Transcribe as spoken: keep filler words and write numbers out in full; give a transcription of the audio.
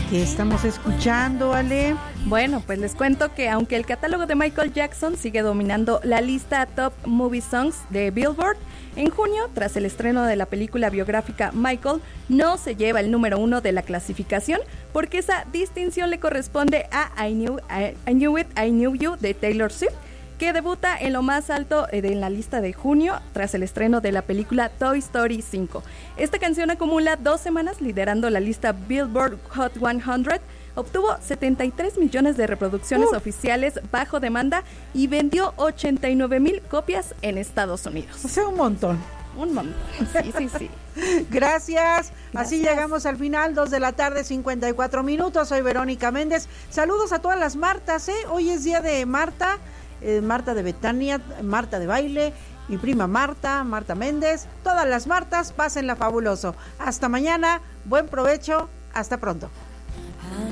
¿Qué estamos escuchando, Ale? Bueno, pues les cuento que aunque el catálogo de Michael Jackson sigue dominando la lista Top Movie Songs de Billboard, en junio, tras el estreno de la película biográfica Michael, no se lleva el número uno de la clasificación porque esa distinción le corresponde a I Knew, I, I Knew It, I Knew You de Taylor Swift, que debuta en lo más alto de en la lista de junio tras el estreno de la película Toy Story cinco. Esta canción acumula dos semanas liderando la lista Billboard Hot cien, obtuvo setenta y tres millones de reproducciones uh. oficiales bajo demanda y vendió ochenta y nueve mil copias en Estados Unidos. O sea, un montón. Un montón, sí, sí, sí. Gracias. Gracias. Así llegamos al final, dos de la tarde, cincuenta y cuatro minutos. Soy Verónica Méndez. Saludos a todas las Martas, ¿eh? Hoy es día de Marta. Eh, Marta de Betania, Marta de Baile, mi prima Marta, Marta Méndez, todas las Martas, pásenla fabuloso. Hasta mañana, buen provecho, hasta pronto.